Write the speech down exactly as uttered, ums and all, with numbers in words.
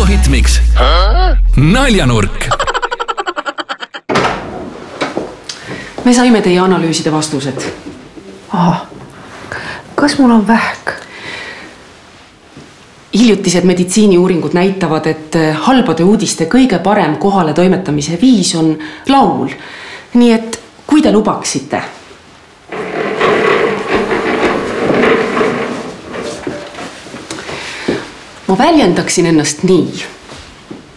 Hitmix. Naljanurk. Me saime teie analüüside vastused. Aha. Kas mul on vähk? Hiljutised meditsiiniuuringud näitavad, et halbade uudiste kõige parem kohale toimetamise viis on laul. Nii et kui te lubaksite. Ma väljendaksin ennast nii.